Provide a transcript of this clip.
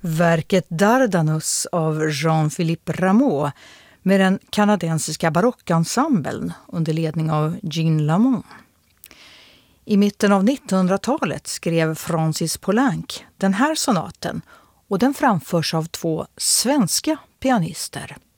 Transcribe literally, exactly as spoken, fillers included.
Verket Dardanus av Jean-Philippe Rameau med den kanadensiska barockensemblen under ledning av Jean Lamont. I mitten av nittonhundratalet skrev Francis Poulenc den här sonaten och den framförs av två svenska pianister.